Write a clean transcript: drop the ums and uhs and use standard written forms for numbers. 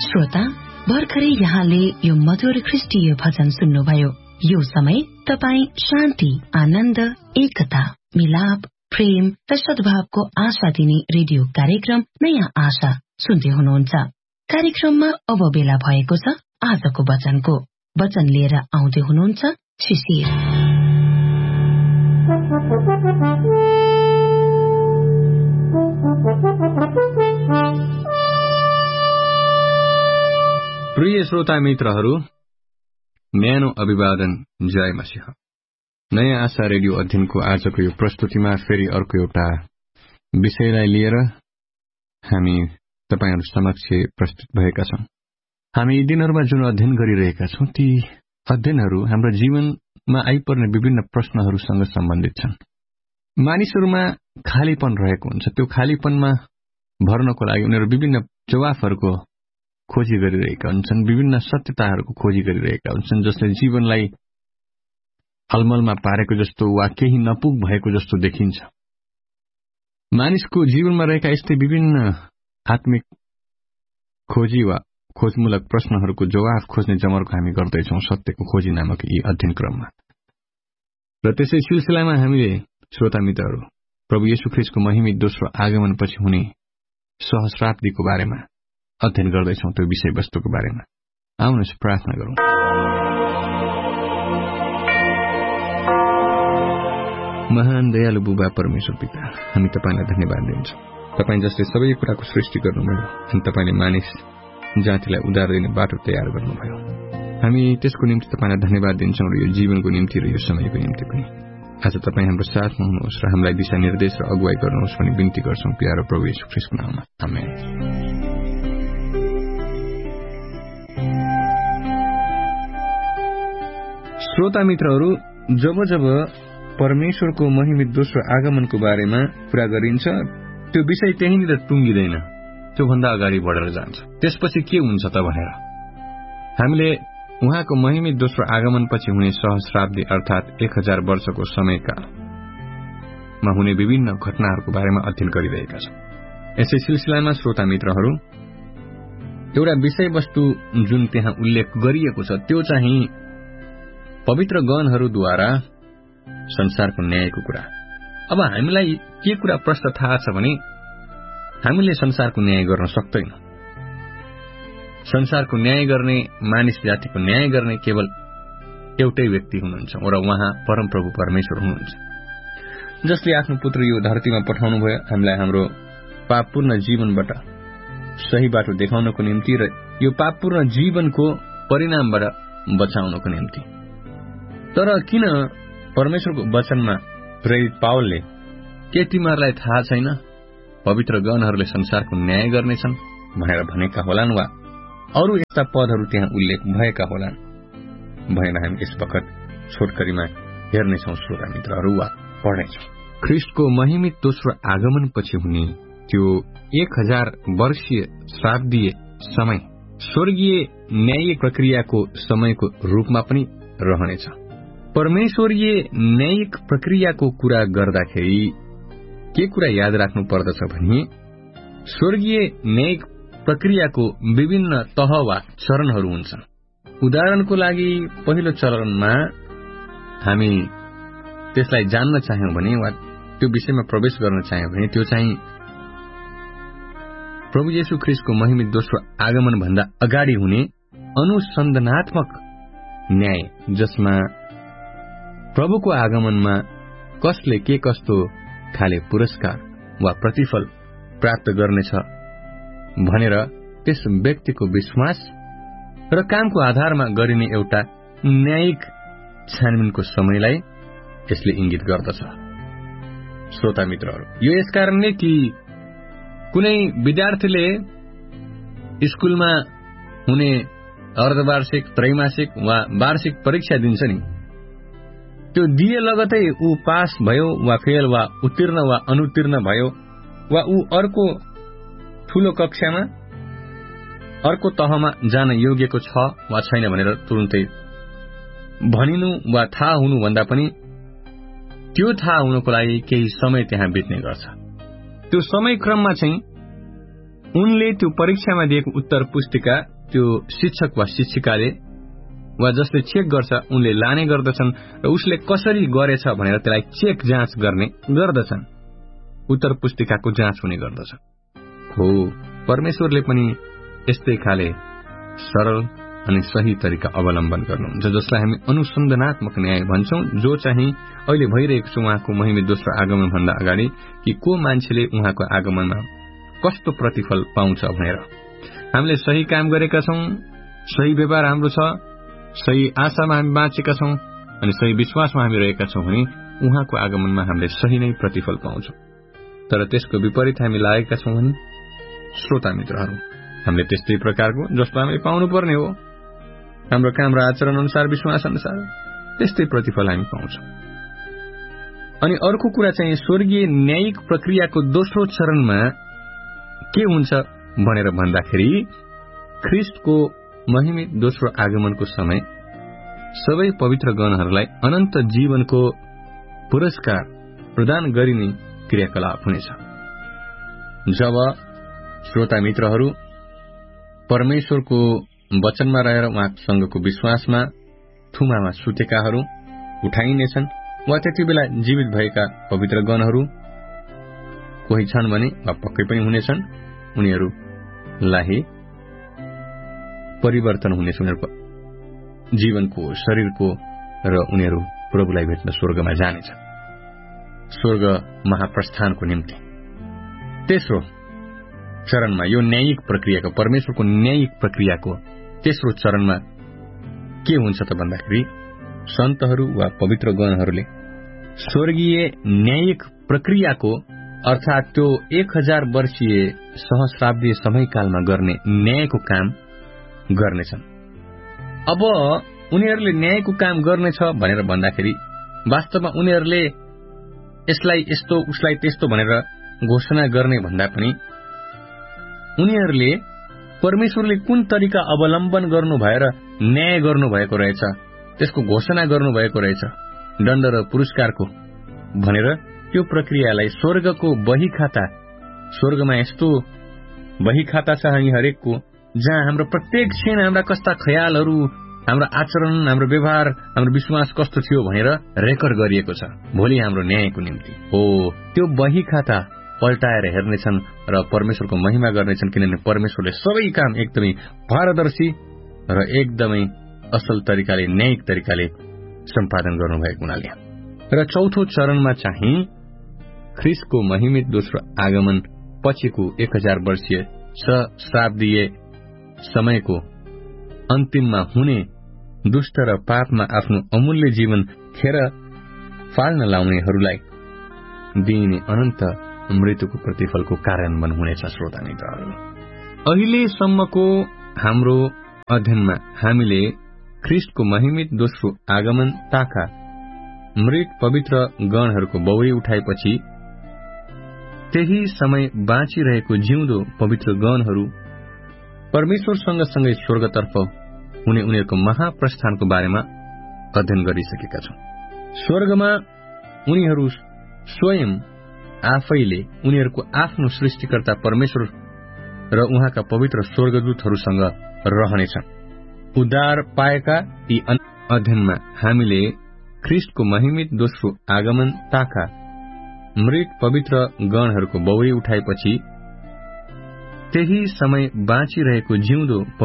श्रोता, भर्खरै यहाँले यो मधुर ख्रिस्टीय भजन सुन्नुभयो। यो समय तपाईँ शान्ति, आनन्द, एकता, मिलाप, प्रेम र सद्भावको आशा दिने रेडियो कार्यक्रम नयाँ आशा सुन्दै हुनुहुन्छ। कार्यक्रममा अब बेला भएको छ आजको वचनको। वचन लिएर आउँदै हुनुहुन्छ शिशिर। प्रिय श्रोता मित्रहरू, न्यानो अभिवादन, जय मसीह। नयाँ आशा रेडियो अध्ययनको आजको यो प्रस्तुतिमा फेरि अर्को एउटा विषयलाई लिएर हामी तपाईहरू समक्ष प्रस्तुत भएका छौं। हामी यी दिनहरूमा जुन अध्ययन गरिरहेका छौं, ती अध्ययनहरू हाम्रो जीवनमा आइपर्ने विभिन्न प्रश्नहरूसँग सम्बन्धित छन्। मानिसहरूमा खालीपन रहेको हुन्छ। त्यो खालीपनमा भर्नको लागि उनीहरू विभिन्न जवाफहरूको खोजी गरिरहेका हुन्छन्, विभिन्न सत्यताहरूको खोजी गरिरहेका हुन्छन्, जसले जीवनलाई अलमलमा पारेको जस्तो वा केही नपुग भएको जस्तो देखिन्छ। मानिसको जीवनमा रहेका यस्तै विभिन्न आत्मिक खोजी वा खोजमूलक प्रश्नहरूको जवाफ खोज्ने जमर्को हामी गर्दैछौं सत्यको खोजी नामक यी अध्ययन क्रममा। र त्यसै सिलसिलामा हामीले श्रोता मित्रहरू प्रभु येशू ख्रीष्टको महिमित दोस्रो आगमनपछि हुने सहस्राब्दीको बारेमा अध्ययन गर्दैछौं, त्यो विषयवस्तुको बारेमा। आउनुहोस् प्रार्थना गरौं। महान दयालु बुबा परमेश्वर पिता, हामी तपाईलाई धन्यवाद दिन्छौं। तपाईँ जसले सबै कुराको सृष्टि गर्नुभयो अनि तपाईले मानिस जातिलाई उद्धार दिने बाटो तयार गर्नुभयो। हामी त्यसको निम्ति तपाईलाई धन्यवाद दिन्छौं र यो जीवनको निम्ति र यो समयको निम्ति पनि। आज तपाईँ हाम्रो साथमा हुनुहोस् र हामीलाई दिशा निर्देश र अगुवाई गर्नुहोस् भनी बिन्ती गर्छौं प्यारो प्रभु येशू ख्रीष्टको नाममा, आमेन। श्रोता मित्रहरू, जब जब परमेश्वरको महिमित दोस्रो आगमनको बारेमा कुरा गरिन्छ, त्यो विषय त्यहीँनिर टुङ्गिँदैन, त्योभन्दा अगाडि बढेर जान्छ। त्यसपछि के हुन्छ त भनेर हामीले उहाँको महिमित दोस्रो आगमनपछि हुने सहस्राब्दी अर्थात 1000 वर्षको समयकालमा हुने विभिन्न घटनाहरूको बारेमा अध्ययन गरिरहेका छौं। यसै सिलसिलामा श्रोता मित्रहरू, एउटा विषयवस्तु जुन त्यहाँ उल्लेख गरिएको छ त्यो चाहिँ पवित्र गणहरूद्वारा संसारको न्यायको कुरा। अब हामीलाई के कुरा प्रश्न थाहा छ भने हामीले संसारको न्याय गर्न सक्दैनौं। संसारको न्याय गर्ने, मानिस जातिको न्याय गर्ने केवल एउटै व्यक्ति हुनुहुन्छ र उहाँ परमप्रभु परमेश्वर हुनुहुन्छ, जसले आफ्नो पुत्र यो धरतीमा पठाउनुभयो हामीलाई हाम्रो पापपूर्ण जीवनबाट सही बाटो देखाउनको निम्ति र यो पापपूर्ण जीवनको परिणामबाट बचाउनको निम्ति। तर किन परमेश्वरको वचनमा प्रेरित पावलले के तिमीहरूलाई थाहा छैन पवित्र गणहरूले संसारको न्याय गर्नेछन् भनेर भनेका होलान् वा अरू यस्ता पदहरू त्यहाँ उल्लेख भएका होलान् भनेर हामी यस वखत छोटकरीमा हेर्नेछौं श्रोता मित्रहरू वा पढ्नेछौं। ख्रीष्टको महिमित दोस्रो आगमनपछि हुने त्यो 1000 वर्षीय श्राब्दीय समय स्वर्गीय न्यायिक प्रक्रियाको समयको रूपमा पनि रहनेछ। परमेश्वरीय न्यायिक प्रक्रियाको कुरा गर्दाखेरि के कुरा याद राख्नु पर्दछ भने स्वर्गीय न्यायिक प्रक्रियाको विभिन्न तह वा चरणहरू हुन्छन्। उदाहरणको लागि पहिलो चरणमा हामी त्यसलाई जान्न चाह्यौं भने वा त्यो विषयमा प्रवेश गर्न चाह्यौं भने त्यो चाहिँ प्रभु येशू ख्रीष्टको महिमित दोस्रो आगमन भन्दा अगाडि हुने अनुसन्धानात्मक न्याय, जसमा प्रभुको आगमनमा कसले के कस्तो खाले पुरस्कार वा प्रतिफल प्राप्त गर्नेछ भनेर त्यस व्यक्तिको विश्वास र कामको आधारमा गरिने एउटा न्यायिक छानबिनको समयलाई यसले इंगित गर्दछ। श्रोता मित्रहरू, यो यसकारणले कि कुनै विद्यार्थीले स्कुलमा हुने अर्धवार्षिक, त्रैमासिक वा वार्षिक परीक्षा दिन्छ नि, त्यो दिए लगतै ऊ पास भयो वा फेल वा उत्तीर्ण वा अनुत्तीर्ण भयो वा ऊ अर्को ठूलो कक्षामा अर्को तहमा जान योग्यको छ वा छैन भनेर तुरुन्तै भनिनु वा थाहा हुनुभन्दा पनि त्यो थाहा हुनको लागि केही समय त्यहाँ बित्ने गर्छ। त्यो समय क्रममा चाहिँ उनले त्यो परीक्षामा दिएको उत्तर पुस्तिका त्यो शिक्षक वा शिक्षिकाले वा जसले चेक गर्छ उनले लाने गर्दछन् र उसले कसरी गरेछ भनेर त्यसलाई चेक जाँच गर्ने गर्दछन्। उत्तर पुस्तिकाको जाँच हुने गर्दछ। हो, परमेश्वरले पनि यस्तै खाले सरल अनि सही तरिका अवलम्बन गर्नुहुन्छ, जसलाई हामी अनुसन्धानात्मक न्याय भन्छौं, जो चाहिँ अहिले भइरहेको छ उहाँको महिमित दोस्रो आगमन भन्दा अगाडि, कि को मान्छेले उहाँको आगमनमा कस्तो प्रतिफल पाउँछ भनेर। हामीले सही काम गरेका छौं, सही व्यवहार हाम्रो छ, सही आशामा हामी बाँचेका छौं अनि सही विश्वासमा हामी रहेका छौं भने उहाँको आगमनमा हामीले सही नै प्रतिफल पाउँछौं। तर त्यसको विपरीत हामी लागेका छौं भने श्रोता मित्रहरू, हामीले त्यस्तै प्रकारको जस्तो हामीले पाउनुपर्ने हो, हाम्रो काम र आचरण अनुसार, विश्वास अनुसार त्यस्तै प्रतिफल हामी पाउँछौं। अनि अर्को कुरा चाहिँ स्वर्गीय न्यायिक प्रक्रियाको दोस्रो चरणमा के हुन्छ भनेर भन्दाखेरि, ख्रीष्टको महिमित दोस्रो आगमनको समय सबै पवित्र गणहरूलाई अनन्त जीवनको पुरस्कार प्रदान गरिने क्रियाकलाप हुनेछ। जब श्रोता मित्रहरू परमेश्वरको वचनमा रहेर उहाँसँगको विश्वासमा थुमामा सुतेकाहरू उठाइनेछन्, वा त्यति बेला जीवित भएका पवित्र गणहरू कोही छन् भने वा पक्कै पनि हुनेछन्, उनीहरूलाई परिवर्तन हुनेछ उनीहरूको जीवनको, शरीरको, र उनीहरू प्रभुलाई भेट्न स्वर्गमा जानेछ, स्वर्ग महाप्रस्थानको निम्ति। तेस्रो चरणमा यो न्यायिक प्रक्रियाको, परमेश्वरको न्यायिक प्रक्रियाको तेस्रो चरणमा के हुन्छ त भन्दाखेरि, सन्तहरू वा पवित्र गणहरूले स्वर्गीय न्यायिक प्रक्रियाको अर्थात त्यो 1000 वर्षीय सहस्राब्दीय समयकालमा गर्ने न्यायको काम गर्नेछन्। अब उनीहरूले न्यायको काम गर्नेछ भनेर भन्दाखेरि वास्तवमा उनीहरूले यसलाई यस्तो उसलाई त्यस्तो भनेर घोषणा गर्ने भन्दा पनि उनीहरूले परमेश्वरले कुन तरिका अवलम्बन गर्नु भएर न्याय गर्नुभएको रहेछ त्यसको घोषणा गर्नुभएको रहेछ, दण्ड र पुरस्कारको भनेर त्यो प्रक्रियालाई स्वर्गको बही खाता, स्वर्गमा यस्तो बही खाता छ हामी हरेकको, जहाँ हाम्रो प्रत्येक क्षण हाम्रा कस्ता ख्यालहरू, हाम्रो आचरण, हाम्रो व्यवहार, हाम्रो विश्वास कस्तो थियो भनेर रेकर्ड गरिएको छ भोलि हाम्रो न्यायको निम्ति। हो, त्यो बही खाता पल्टाएर हेर्नेछन् र परमेश्वरको महिमा गर्नेछन्, किनभने परमेश्वरले सबै काम एकदमै पारदर्शी र एकदमै असल तरिकाले, न्यायिक तरिकाले सम्पादन गर्नुभएको हुनाले। र चौथो चरणमा चाहिँ ख्रीष्टको महिमित दोस्रो आगमन पछिको 1000 वर्षीय सहस्राब्दीय समयको अन्तिममा हुने दुष्ट र पापमा आफ्नो अमूल्य जीवन खेर फाल्न लाउनेहरूलाई दिइने अनन्त मृत्युको प्रतिफलको कार्यान्वयन हुनेछ। श्रोता मित्रहरू, अहिलेसम्मको हाम्रो अध्ययनमा हामीले ख्रीष्टको महिमित दोस्रो आगमन ताका मृत पवित्र गणहरूको बौरी उठाएपछि त्यही समय बाँचिरहेको जिउँदो पवित्र गणहरू परमेश्वरसँग सँगै स्वर्गतर्फ हुने उनीहरूको महाप्रस्थानको बारेमा अध्ययन गरिसकेका छौं। स्वर्गमा उनीहरू स्वयं आफैले उनीहरूको आफ्नो सृष्टिकर्ता परमेश्वर र उहाँका पवित्र स्वर्गदूतहरूसँग रहनेछन्। उद्धार पाएका यी अध्ययनमा हामीले ख्रीष्टको महिमित दोस्रो आगमन ताका मृत पवित्र गणहरूको बौरी उठाएपछि त्यही समय बाँचिरहेको जिउँदो